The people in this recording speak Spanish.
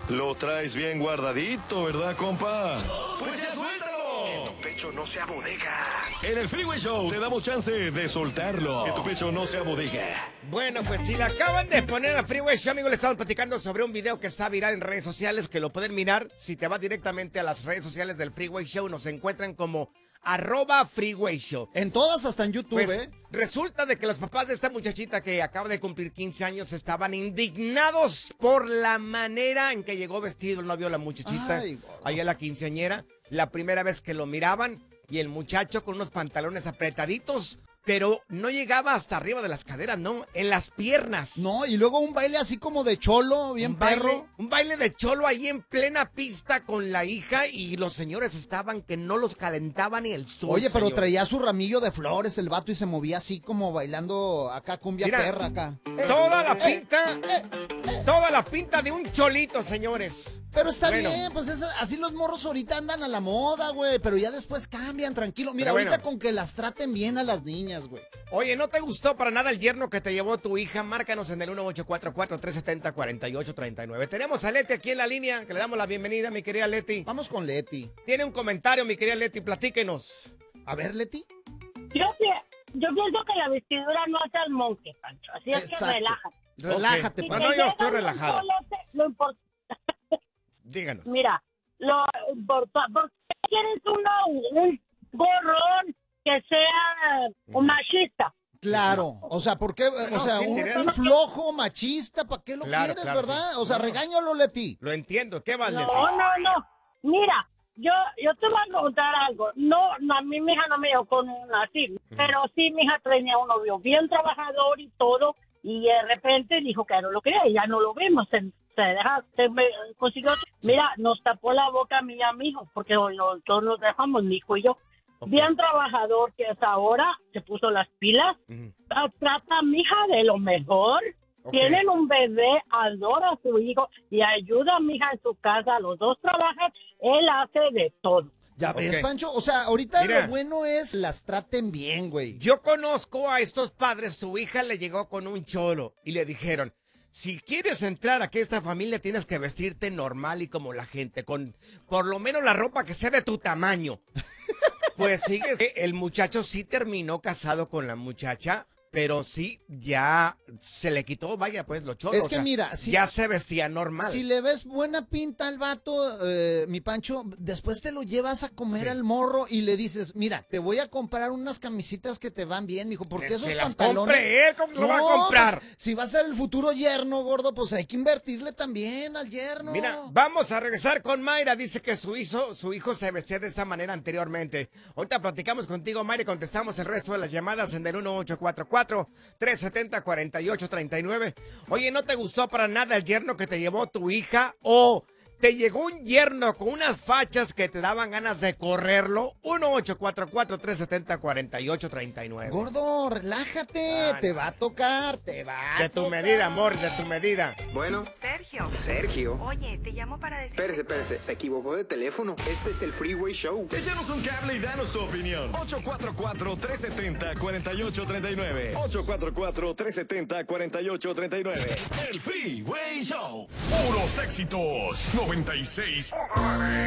Lo traes bien guardadito, ¿verdad, compa? ¡Pues ya suéltalo! Que tu pecho no sea bodega. En el Freeway Show te damos chance de soltarlo. Que tu pecho no sea bodega. Bueno, pues si la acaban de poner a Freeway Show, amigos, le estamos platicando sobre un video que está viral en redes sociales, que lo pueden mirar. Si te vas directamente a las redes sociales del Freeway Show, nos encuentran como @Freeway Show. En todas, hasta en YouTube, Pues resulta de que los papás de esta muchachita que acaba de cumplir 15 años estaban indignados por la manera en que llegó vestido el novio de la muchachita. Ay, ahí a la quinceañera, la primera vez que lo miraban, y el muchacho con unos pantalones apretaditos, pero no llegaba hasta arriba de las caderas, no, en las piernas. No, y luego un baile así como de cholo, bien perro. Un baile de cholo ahí en plena pista con la hija, y los señores estaban que no los calentaba ni el sol. Oye, pero señor. traía su ramillo de flores el vato y se movía así como bailando acá cumbia Mira, perra acá. Toda la pinta de un cholito, señores. Pero está Bueno. bien, pues así los morros ahorita andan a la moda, güey, pero ya después cambian, tranquilo. Mira, Pero ahorita bueno. con que las traten bien a las niñas, güey. Oye, ¿no te gustó para nada el yerno que te llevó tu hija? Márcanos en el 1844-370-4839. Tenemos a Leti aquí en la línea, que le damos la bienvenida, mi querida Leti. Vamos con Leti. Tiene un comentario, mi querida Leti, platíquenos. A ver, Leti. Yo pienso que la vestidura no hace al monje, Pancho. Así es Exacto. que relájate. Relájate, Ok. Pancho. No, yo estoy llevan un relajado. tolote, lo importante. Díganos. Mira, ¿por qué quieres un gorrón que sea un machista? Claro, o sea, ¿por qué? No, O sea, sí, tiene- un flojo machista, ¿para qué lo Claro, quieres, claro, verdad? sí. O sea, No. regáñalo, Leti. Lo entiendo. ¿Qué más, Leti? No. Mira, yo te voy a contar algo. No, a mí mi hija no me dio con una así, pero sí mi hija tenía un novio bien trabajador y todo, y de repente dijo que no lo quería y ya no lo vimos. Se consiguió. Mira, nos tapó la boca a mí y a mi hijo, porque todos nos dejamos, mi hijo y yo. Ok. Bien trabajador que es ahora, se puso las pilas, Ujú. trata a mi hija de lo mejor. Ok. Tienen un bebé, adora a su hijo y ayuda a mi hija en su casa. Los dos trabajan, él hace de todo. Ya ves, Ok. Pancho, o sea, ahorita Mira. lo bueno es las traten bien, güey. Yo conozco a estos padres, su hija le llegó con un cholo y le dijeron, si quieres entrar aquí a esta familia tienes que vestirte normal y como la gente, con por lo menos la ropa que sea de tu tamaño. Pues sigue, el muchacho sí terminó casado con la muchacha, pero sí ya se le quitó, vaya pues, lo cholo. Es o que sea, mira, si- ya se vestía normal. Si le ves buena pinta al vato, mi Pancho, después te lo llevas a comer Sí. al morro y le dices, mira, te voy a comprar unas camisitas que te van bien, mijo, porque Que esos se las pantalones... compre él, ¿cómo se lo va a No, comprar? pues, si va a ser el futuro yerno, gordo, pues hay que invertirle también al yerno. Mira, vamos a regresar con Mayra. Dice que su hijo se vestía de esa manera anteriormente. Ahorita platicamos contigo, Mayra, y contestamos el resto de las llamadas en el 1844-370-4839. Oye, ¿no te gustó para nada el yerno que te llevó tu hija? ¿O te llegó un yerno con unas fachas que te daban ganas de correrlo? 1844-370-4839. Gordo, relájate, Ah, te no. va a tocar, te va a De tu tocar. medida, amor, de tu medida. Bueno, Sergio. Sergio. Oye, te llamo para decir... Espérese, se equivocó de teléfono. Este es el Freeway Show. Échanos un cable y danos tu opinión. 844-370-4839. 844-370-4839. El Freeway Show. Puros éxitos. 96.9.